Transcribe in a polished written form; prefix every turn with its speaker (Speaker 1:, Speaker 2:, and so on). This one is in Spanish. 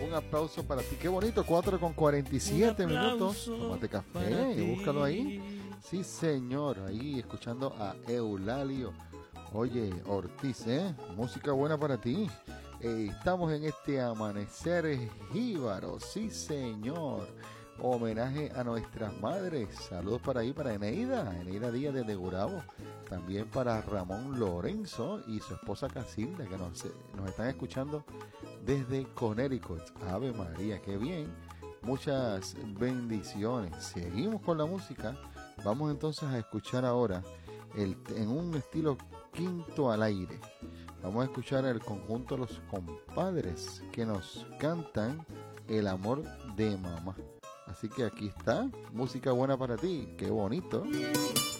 Speaker 1: Un aplauso para ti. Qué bonito, 4:47 minutos. Tómate café y búscalo ahí. Sí, señor. Ahí escuchando a Eulalio. Oye, Ortiz, música buena para ti. Estamos en este amanecer jíbaro. Sí, señor. Homenaje a nuestras madres. Saludos para ahí, para Eneida Díaz desde Gurabo. También para Ramón Lorenzo y su esposa Casilda, que nos están escuchando desde Connecticut. Ave María, qué bien. Muchas bendiciones. Seguimos con la música. Vamos entonces a escuchar ahora en un estilo quinto al aire. Vamos a escuchar el conjunto Los Compadres que nos cantan El amor de mamá. Así que aquí está, música buena para ti. Qué bonito.